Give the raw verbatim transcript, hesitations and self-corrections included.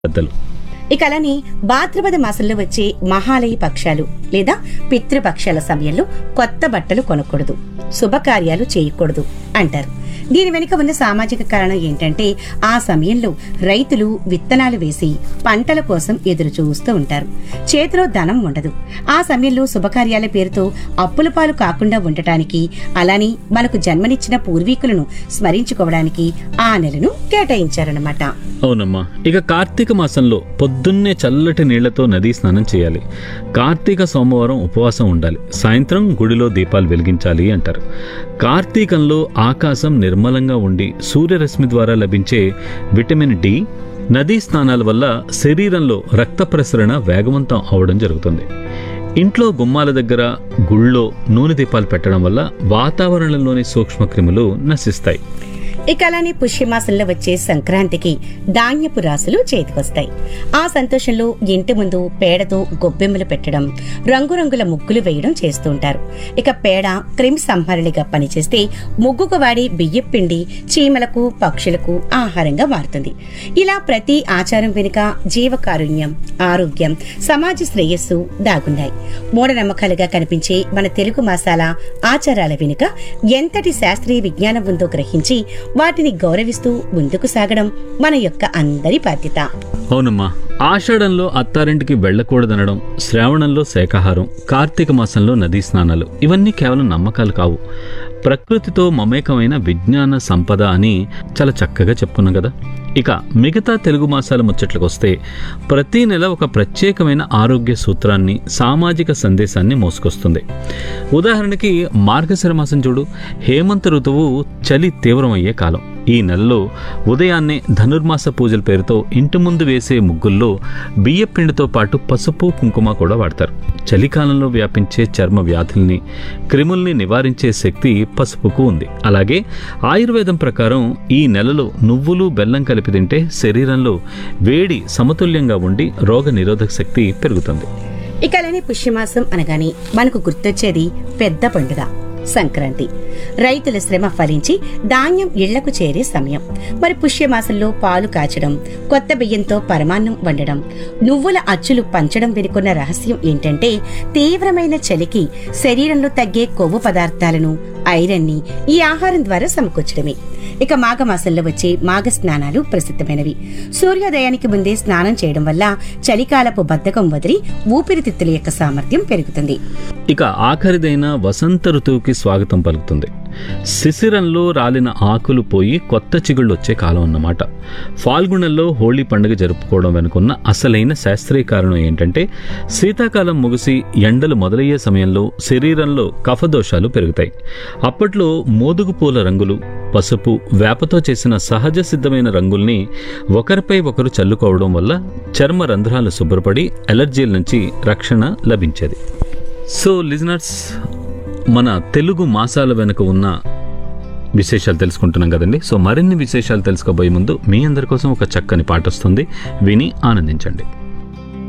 పెద్దలు. ఇక అలానే భాద్రపద మాసంలో వచ్చే మహాలయ పక్షాలు లేదా పితృపక్షాల సమయంలో కొత్త బట్టలు కొనకూడదు, శుభకార్యాలు చేయకూడదు అంటారు. దీని వెనుక ఉన్న సామాజిక కారణం ఏంటంటే ఆ సమయంలో రైతులు విత్తనాలు వేసి పంటల కోసం ఎదురు చూస్తూ ఉంటారు. చేతిలో ధనం ఉండదు. ఆ సమయంలో శుభకార్యాల పేరుతో అప్పుల పాలు కాకుండా ఉండటానికి, అలానే మనకు జన్మనిచ్చిన పూర్వీకులను స్మరించుకోవడానికి ఆ నెలను కేటాయించారన్నమాట. అవునమ్మా. ఇక కార్తీక మాసంలో పొద్దున్నే చల్లటి నీళ్లతో నదీ స్నానం చేయాలి. కార్తీక సోమవారం ఉపవాసం ఉండాలి. సాయంత్రం గుడిలో దీపాలు వెలిగించాలి అంటారు. కార్తీకంలో ఆకాశం నిర్మలంగా ఉండి సూర్యరశ్మి ద్వారా లభించే విటమిన్ డి, నదీ స్నానాల వల్ల శరీరంలో రక్త ప్రసరణ వేగవంతం అవడం జరుగుతుంది. ఇంట్లో గుమ్మాల దగ్గర, గుళ్ళో నూనె దీపాలు పెట్టడం వల్ల వాతావరణంలోని సూక్ష్మక్రిములు నశిస్తాయి. ఇక అలానే పుష్యమాసంలో వచ్చే సంక్రాంతికి ధాన్యపు రాసులు చేతికొస్తాయి. ఆ సంతోషంలో ఇంటి ముందు పేడతో గొబ్బెమ్మలు పెట్టడం, రంగురంగుల ముగ్గులు వేయడం చేస్తూ ఉంటారు. ఇక పేడ క్రిమి సంహారిణిగా పనిచేస్తే ముగ్గుకు వాడే బియ్యం పిండి చీమలకు, పక్షులకు ఆహారంగా మారుతుంది. ఇలా ప్రతి ఆచారం వెనుక జీవకారుణ్యం, ఆరోగ్యం, సమాజ శ్రేయస్సు దాగున్నాయి. మూఢనమ్మకాలుగా కనిపించే మన తెలుగు మాసాల ఆచారాల వెనుక ఎంతటి శాస్త్రీయ విజ్ఞానం ఉందో గ్రహించి వాటిని గౌరవిస్తూ ముందుకు సాగడం మన యొక్క అందరి బాధ్యత. అవునమ్మా. ఆషాఢంలో అత్తారింటికి వెళ్లకూడదనడం, శ్రావణంలో శాకాహారం, కార్తీక మాసంలో నదీ స్నానాలు ఇవన్నీ కేవలం నమ్మకాలు కావు. ప్రకృతితో మమేకమైన విజ్ఞాన సంపద అని చాలా చక్కగా చెప్పుకున్నాం కదా. ఇక మిగతా తెలుగు మాసాల ముచ్చట్లకు వస్తే ప్రతి నెల ఒక ప్రత్యేకమైన ఆరోగ్య సూత్రాన్ని, సామాజిక సందేశాన్ని మోసుకొస్తుంది. ఉదాహరణకి మార్గశిర మాసం చూడు. హేమంత ఋతువు చలి తీవ్రమయ్యే కాలం. ఈ నెలలో ఉదయాన్నే ధనుర్మాస పూజల పేరుతో ఇంటి ముందు వేసే ముగ్గుల్లో బియ్య పిండితో పాటు పసుపు, కుంకుమ కూడా వాడతారు. చలికాలంలో వ్యాపించే చర్మ వ్యాధుల్ని, క్రిముల్ని నివారించే శక్తి పసుపుకు ఉంది. అలాగే ఆయుర్వేదం ప్రకారం ఈ నెలలో నువ్వులు, బెల్లం కలిపి తింటే శరీరంలో వేడి సమతుల్యంగా ఉండి రోగ నిరోధక శక్తి పెరుగుతుంది. ఇక అలానే పుష్యమాసం అనగానే మనకు గుర్తొచ్చేది పెద్ద పండుగ సంక్రాంతి. రైతుల శ్రమ ఫలించి ధాన్యం ఇళ్లకు చేరే సమయం. మరి పుష్యమాసంలో పాలు కాచడం, కొత్త బియ్యంతో పరమాన్నం వండడం, నువ్వుల అచ్చులు పంచడం వెనుకున్న రహస్యం ఏంటంటే తీవ్రమైన చలికి శరీరంలో తగ్గే కొవ్వు పదార్థాలను, ఐరన్ ని ఈ ఆహారం ద్వారా సమకూర్చడమే. ఇక మాఘమాసంలో వచ్చే మాఘ స్నానాలు ప్రసిద్ధమైనవి. సూర్యోదయానికి ముందే స్నానం చేయడం వల్ల చలికాలపు బద్ధకం వదిలి ఊపిరితిత్తుల యొక్క సామర్థ్యం పెరుగుతుంది. ఇక ఆఖరిదైన వసంత ఋతువుకి స్వాగతం పలుకుతుంది. శిశిరంలో రాలిన ఆకులు పోయి కొత్త చిగుళ్ళు వచ్చే కాలం అన్నమాట. ఫాల్గుణంలో హోళీ పండుగ జరుపుకోవడం వెనుకున్న అసలైన శాస్త్రీయ కారణం ఏంటంటే శీతాకాలం ముగిసి ఎండలు మొదలయ్యే సమయంలో శరీరంలో కఫదోషాలు పెరుగుతాయి. అప్పట్లో మోదుగు పూల రంగులు, పసుపు, వేపతో చేసిన సహజ సిద్ధమైన రంగుల్ని ఒకరిపై ఒకరు చల్లుకోవడం వల్ల చర్మ రంధ్రాలు శుభ్రపడి ఎలర్జీల నుంచి రక్షణ లభించేది. సో లిజనర్స్, మన తెలుగు మాసాల వెనుక ఉన్న విశేషాలు తెలుసుకుంటున్నాం కదండి. సో మరిన్ని విశేషాలు తెలుసుకోబోయే ముందు మీ అందరి కోసం ఒక చక్కని పాట వస్తుంది, విని ఆనందించండి.